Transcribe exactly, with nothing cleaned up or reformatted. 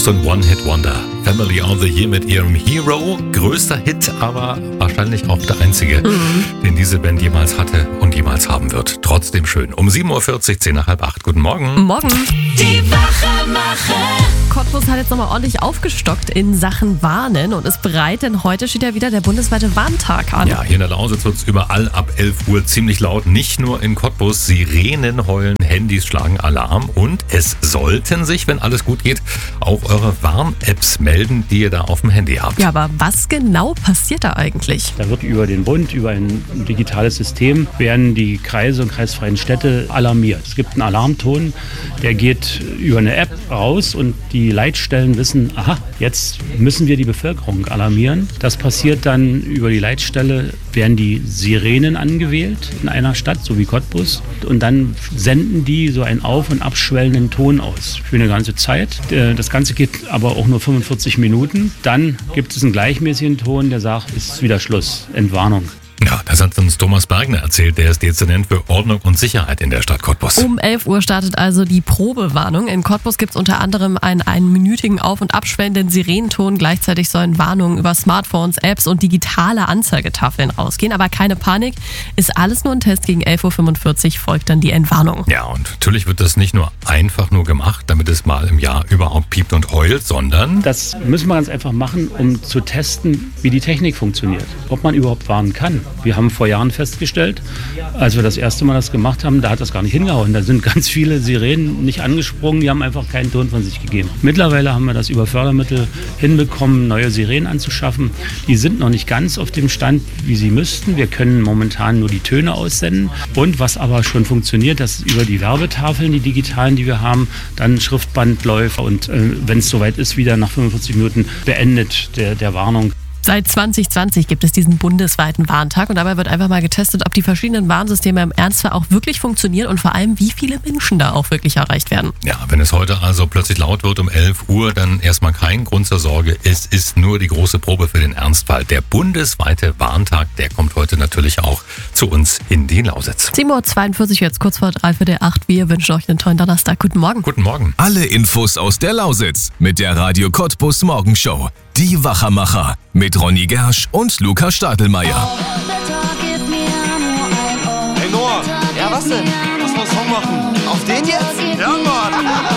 so ein One-Hit-Wonder. Family of the Year mit ihrem Hero. Größter Hit, aber wahrscheinlich auch der einzige, mhm. den diese Band jemals hatte und jemals haben wird. Trotzdem schön. Um sieben Uhr vierzig, zehn nach halb acht. Guten Morgen. Morgen. Die Wachmacher. Cottbus hat jetzt nochmal ordentlich aufgestockt in Sachen Warnen und ist bereit, denn heute steht ja wieder der bundesweite Warntag an. Ja, hier in der Lausitz wird es überall ab elf Uhr ziemlich laut. Nicht nur in Cottbus. Sirenen heulen, Handys schlagen Alarm und es sollten sich, wenn alles gut geht, auch eure Warn-Apps melden, die ihr da auf dem Handy habt. Ja, aber was genau passiert da eigentlich? Da wird über den Bund, über ein digitales System, werden die Kreise und kreisfreien Städte alarmiert. Es gibt einen Alarmton, der geht über eine App raus und die Leitstellen wissen, aha, jetzt müssen wir die Bevölkerung alarmieren. Das passiert dann über die Leitstelle, werden die Sirenen angewählt in einer Stadt, so wie Cottbus. Und dann senden die so einen auf- und abschwellenden Ton aus für eine ganze Zeit. Das Ganze geht aber auch nur fünfundvierzig Minuten. Dann gibt es einen gleichmäßigen Ton, der sagt, es ist wieder Schluss, Entwarnung. Ja, das hat uns Thomas Bergner erzählt, der ist Dezernent für Ordnung und Sicherheit in der Stadt Cottbus. Um elf Uhr startet also die Probewarnung. In Cottbus gibt es unter anderem einen einminütigen auf- und abschwellenden Sirenenton. Gleichzeitig sollen Warnungen über Smartphones, Apps und digitale Anzeigetafeln rausgehen. Aber keine Panik, ist alles nur ein Test. Gegen elf Uhr fünfundvierzig folgt dann die Entwarnung. Ja, und natürlich wird das nicht nur einfach nur gemacht, damit es mal im Jahr überhaupt piept und heult, sondern... Das müssen wir ganz einfach machen, um zu testen, wie die Technik funktioniert. Ob man überhaupt warnen kann. Wir haben vor Jahren festgestellt, als wir das erste Mal das gemacht haben, da hat das gar nicht hingehauen. Da sind ganz viele Sirenen nicht angesprungen, die haben einfach keinen Ton von sich gegeben. Mittlerweile haben wir das über Fördermittel hinbekommen, neue Sirenen anzuschaffen. Die sind noch nicht ganz auf dem Stand, wie sie müssten. Wir können momentan nur die Töne aussenden. Und was aber schon funktioniert, dass über die Werbetafeln, die digitalen, die wir haben, dann ein Schriftband läuft. Und äh, wenn es soweit ist, wieder nach fünfundvierzig Minuten beendet der, der Warnung. Seit zwanzig zwanzig gibt es diesen bundesweiten Warntag und dabei wird einfach mal getestet, ob die verschiedenen Warnsysteme im Ernstfall auch wirklich funktionieren und vor allem, wie viele Menschen da auch wirklich erreicht werden. Ja, wenn es heute also plötzlich laut wird um elf Uhr, dann erstmal kein Grund zur Sorge. Es ist nur die große Probe für den Ernstfall. Der bundesweite Warntag, der kommt heute natürlich auch zu uns in die Lausitz. sieben Uhr zweiundvierzig, jetzt kurz vor dreiviertel acht. Wir wünschen euch einen tollen Donnerstag. Guten Morgen. Guten Morgen. Alle Infos aus der Lausitz mit der Radio Cottbus Morgenshow. Die Wachermacher mit Ronny Gersch und Luca Stadelmeier. Hey Noah. Ja, was denn? Lass mal einen Song machen. Auf den jetzt? Ja, Mann.